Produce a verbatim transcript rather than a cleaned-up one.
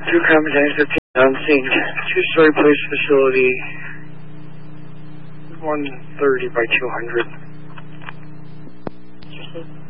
Two Common fifteen on scene. Two-story police facility. one thirty by two hundred.